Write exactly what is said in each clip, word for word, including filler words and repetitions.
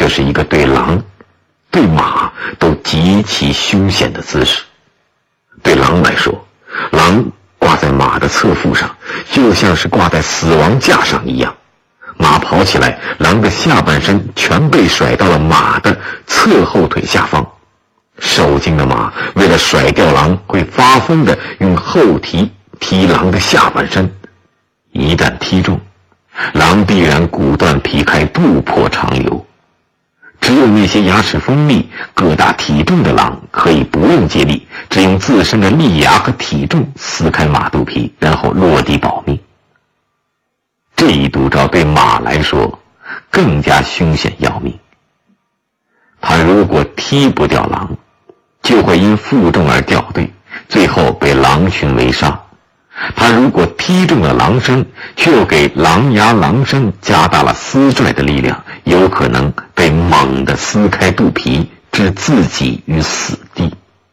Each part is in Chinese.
这是一个对狼、对马都极其凶险的姿势。对狼来说，狼挂在马的侧腹上，就像是挂在死亡架上一样。马跑起来，狼的下半身全被甩到了马的侧后腿下方。受惊的马为了甩掉狼，会发疯地用后蹄踢狼的下半身，一旦踢中，狼必然骨断皮开，不破长流。只有那些牙齿锋利、个大体重的狼可以不用借力，只用自身的利牙和体重撕开马肚皮，然后落地保命。这一毒招对马来说更加凶险要命。它如果踢不掉狼，就会因负重而掉队，最后被狼群围杀。他如果踢中了狼身，却又给狼牙狼身加大了撕拽的力量，有可能被猛地撕开肚皮，置自己于死地。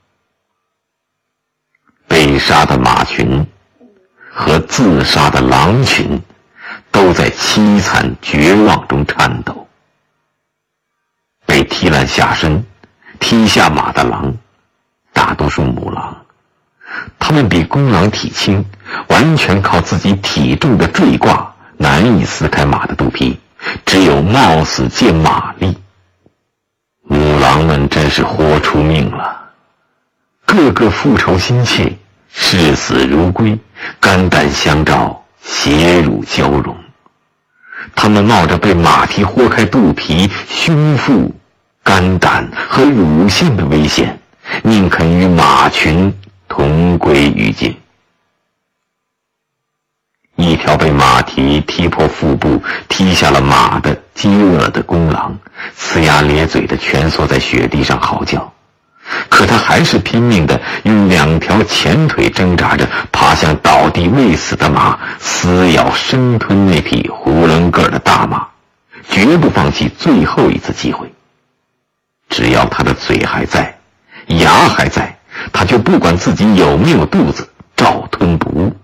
被杀的马群和自杀的狼群都在凄惨绝望中颤抖。被踢烂下身、踢下马的狼，大多数母狼，它们比公狼体轻，完全靠自己体重的坠挂，难以撕开马的肚皮，只有冒死借马力。母狼们真是豁出命了，个个复仇心切，视死如归，肝胆相照，血乳交融。它们冒着被马蹄豁开肚皮、胸腹、肝胆和乳腺的危险，宁肯与马群同归于尽。一条被马蹄踢破腹部、踢下了马的饥饿的公狼，呲牙咧嘴地蜷缩在雪地上嚎叫，可他还是拼命地用两条前腿挣扎着爬向倒地未死的马，撕咬生吞那匹囫囵个儿的大马，绝不放弃最后一次机会。只要他的嘴还在，牙还在，他就不管自己有没有肚子，照吞不误。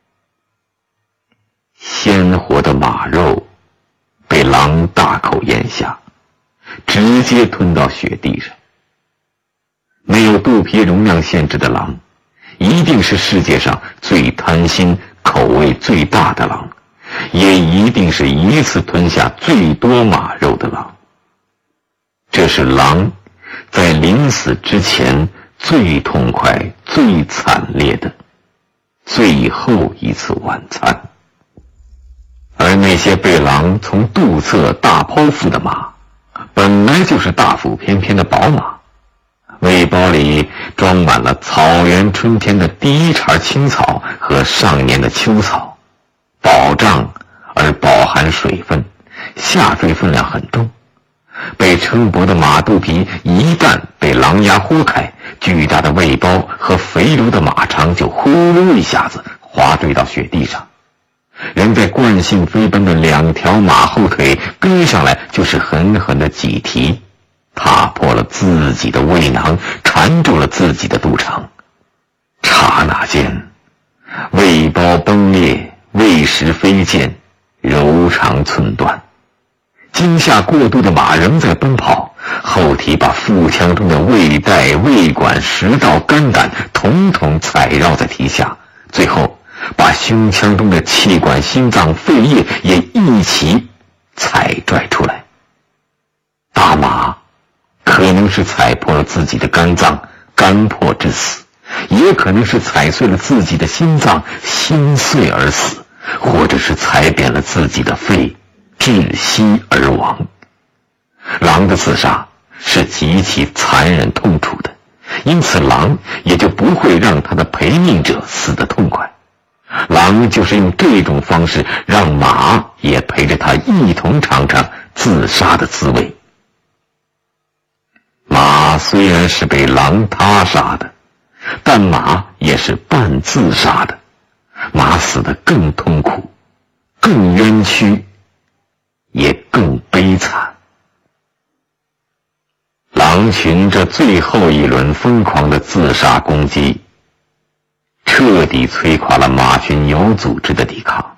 鲜活的马肉被狼大口咽下，直接吞到雪地上。没有肚皮容量限制的狼，一定是世界上最贪心、口味最大的狼，也一定是一次吞下最多马肉的狼。这是狼在临死之前最痛快、最惨烈的最后一次晚餐。而那些被狼从肚侧大剖腹的马，本来就是大腹翩翩的宝马，胃包里装满了草原春天的第一茬青草和上年的秋草，饱胀而饱含水分，下坠分量很重。被撑薄的马肚皮一旦被狼牙豁开，巨大的胃包和肥柔的马肠就呼噜一下子滑坠到雪地上。人在惯性飞奔的两条马后腿跟上来，就是狠狠的几蹄，踏破了自己的胃囊，缠住了自己的肚肠。刹那间，胃包崩裂，胃食飞溅，柔肠寸断。惊吓过度的马仍在奔跑，后蹄把腹腔中的胃袋、胃管、食道、肝胆统统踩绕在蹄下，最后把胸腔中的气管、心脏、肺叶也一起踩拽出来。大马可能是踩破了自己的肝脏，肝破致死，也可能是踩碎了自己的心脏，心碎而死，或者是踩扁了自己的肺，窒息而亡。狼的自杀是极其残忍痛楚的，因此狼也就不会让他的陪命者死得痛快。狼就是用这种方式让马也陪着他一同尝尝自杀的滋味。马虽然是被狼他杀的，但马也是半自杀的，马死得更痛苦，更冤屈，也更悲惨。狼群这最后一轮疯狂的自杀攻击，彻底摧垮了马群有组织的抵抗。